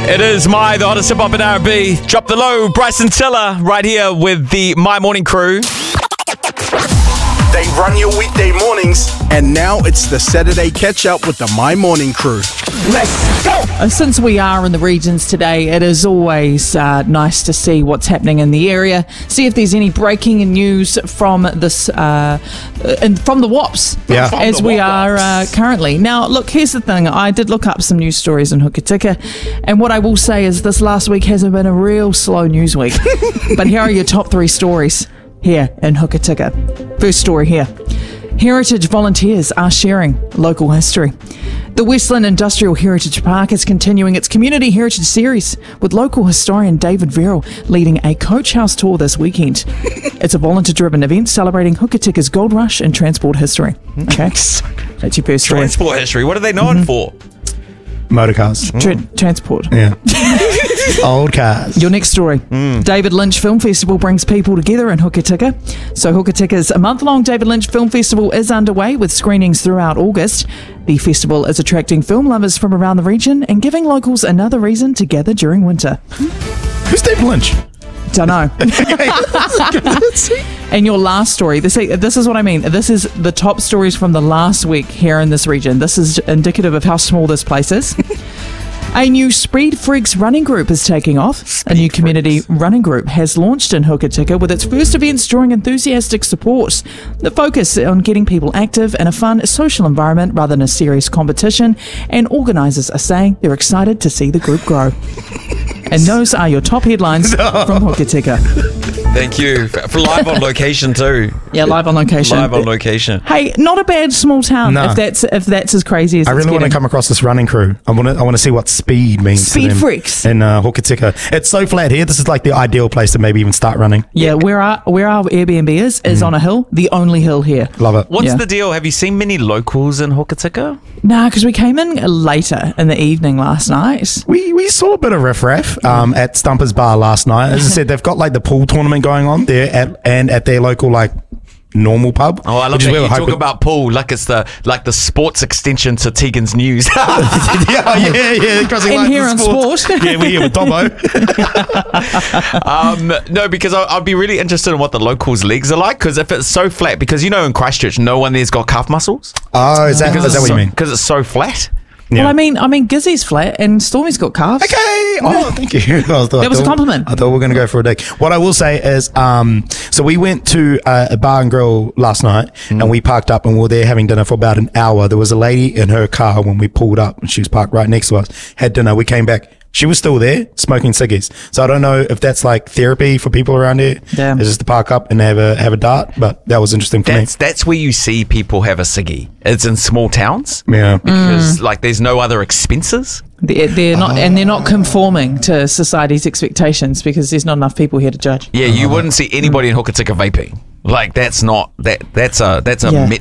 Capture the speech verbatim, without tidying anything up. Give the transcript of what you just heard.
It is My, the hottest hip-hop in R and B. Drop the low, Bryson Tiller, right here with the My Morning crew. They run your weekday mornings, and now it's the Saturday catch-up with the My Morning crew. Let's go! Uh, Since we are in the regions today, it is always uh, nice to see what's happening in the area, see if there's any breaking news from this, uh, and from the W A Ps, Yeah. as we are uh, currently. Now, look, here's the thing. I did look up some news stories in Hokitika, and what I will say is this last week hasn't been a real slow news week. But here are your top three stories here in Hokitika. First story here. Heritage volunteers are sharing local history. The Westland Industrial Heritage Park is continuing its Community Heritage Series with local historian David Verrill leading a coach house tour this weekend. It's a volunteer-driven event celebrating Hokitika's gold rush and transport history. Okay, that's your first story. Transport history, what are they known for? Motor cars. Tra- transport. Yeah. Old cars. Your next story. David Lynch Film Festival brings people together in Hokitika. So Hokitika's month-long David Lynch Film Festival is underway with screenings throughout August. The festival is attracting film lovers from around the region and giving locals another reason to gather during winter. Who's David Lynch? Don't know. And your last story, this, this is what I mean. This is the top stories from the last week here in this region. This is indicative of how small this place is. A new Speed Freaks running group is taking off. Speed a new community Freaks. running group has launched in Hokitika with its first events drawing enthusiastic support. The focus on getting people active in a fun social environment rather than a serious competition, and organisers are saying they're excited to see the group grow. And those are your top headlines from Hokitika. Thank you. For, for live on location too. Yeah, live on location. Live on location. Hey, not a bad small town No. if that's if that's as crazy as I it's really want to getting. come across this running crew. I want to. I want to see what speed means. Speed to them freaks. in uh, Hokitika. It's so flat here. This is like the ideal place to maybe even start running. Yeah, where our where our Airbnb is is on a hill, the only hill here. Love it. What's Yeah. the deal? Have you seen many locals in Hokitika? Nah, because we came in later in the evening last night. We we saw a bit of riffraff um, at Stumper's Bar last night. As I said, they've got like the pool tournament going on there at and at their local like normal pub. Oh, I love which is that where you we're talk hoping- about pool like it's the like the sports extension to Tegan's News. yeah, yeah, yeah. crossing In lines here of on sport. yeah, we're here with Dobbo. um, no, because I, I'd be really interested in what the locals' legs are like. Because if it's so flat, because you know in Christchurch, no one there's got calf muscles. Oh, is that, is that what you mean? Because it's so flat. Yeah. Well, I mean, I mean, Gizzy's flat and Stormy's got calves. Okay. Oh, thank you. I thought- That was a I thought- compliment. I thought we were going to go for a dig. What I will say is, um, so we went to uh, a bar and grill last night, and we parked up, and we were there having dinner for about an hour. There was a lady in her car when we pulled up, and she was parked right next to us. Had dinner. We came back. She was still there smoking ciggies. So I don't know if that's like therapy for people around here. Damn. It's just to park up and have a have a dart. But that was interesting for That's that's where you see people have a ciggy. It's in small towns. me. Yeah. Because like there's no other expenses. They're, they're not, and they're not conforming to society's expectations because there's not enough people here to judge. Yeah, you wouldn't see anybody in Hokitika vaping. Like that's not that that's a that's a Yeah. me-